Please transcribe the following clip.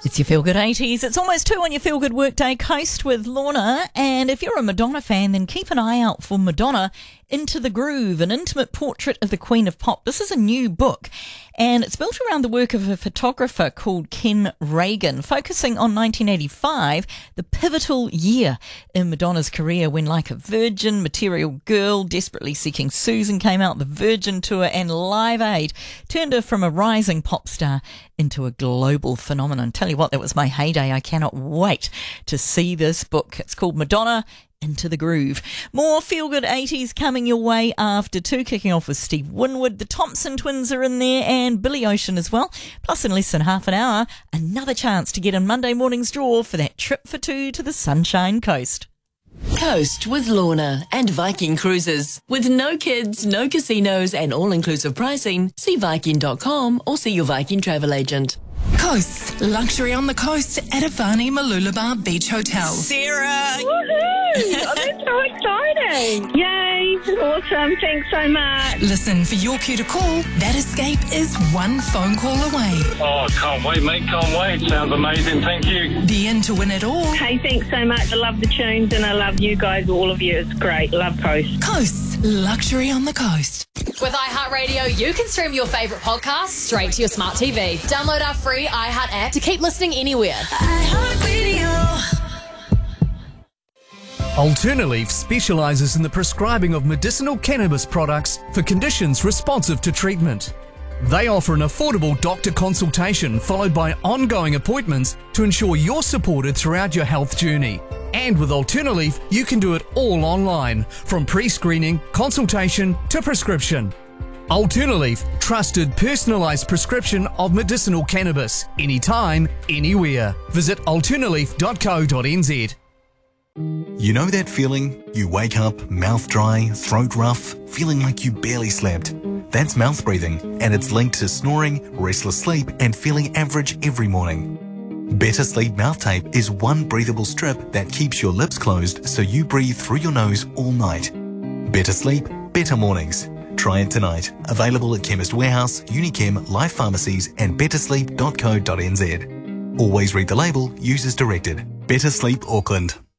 It's your Feel Good 80s. It's almost 2 on your Feel Good Workday Coast with Lorna. And if you're a Madonna fan, then keep an eye out for Madonna Into the Groove, an intimate portrait of the Queen of Pop. This is a new book, and it's built around the work of a photographer called Ken Reagan, focusing on 1985, the pivotal year in Madonna's career when, like a virgin, Material Girl, Desperately Seeking Susan came out, the Virgin Tour, and Live Aid turned her from a rising pop star into a global phenomenon. Tell you what, that was my heyday. I cannot wait to see this book. It's called Madonna Into the Groove. More Feel Good 80s coming your way after 2, kicking off with Steve Winwood. The Thompson twins are in there and Billy Ocean as well. Plus, in less than half an hour, another chance to get in Monday morning's draw for that trip for 2 to the Sunshine Coast. Coast with Lorna and Viking Cruises. With no kids, no casinos and all-inclusive pricing, see Viking.com or see your Viking travel agent. Coast, luxury on the coast at Avani Malulabar Beach Hotel. Sarah! Woohoo! Oh, that's so exciting. Yay, awesome, thanks so much. Listen for your cue to call. That escape is one phone call away. Oh, can't wait, mate, can't wait. Sounds amazing, thank you. Be in to win it all. Hey, thanks so much. I love the tunes and I love you guys, all of you. It's great. Love Coast. Coast, luxury on the coast. With iHeartRadio, you can stream your favourite podcasts straight to your smart TV. Download our free iHeart app to keep listening anywhere. Alternaleaf specialises in the prescribing of medicinal cannabis products for conditions responsive to treatment. They offer an affordable doctor consultation followed by ongoing appointments to ensure you're supported throughout your health journey. And with Alternaleaf, you can do it all online, from pre-screening, consultation to prescription. Alternaleaf, trusted personalised prescription of medicinal cannabis, anytime, anywhere. Visit alternaleaf.co.nz. You know that feeling? You wake up, mouth dry, throat rough, feeling like you barely slept. That's mouth breathing, and it's linked to snoring, restless sleep, and feeling average every morning. Better Sleep Mouth Tape is one breathable strip that keeps your lips closed so you breathe through your nose all night. Better sleep, better mornings. Try it tonight. Available at Chemist Warehouse, Unichem, Life Pharmacies, and bettersleep.co.nz. Always read the label, use as directed. Better Sleep Auckland.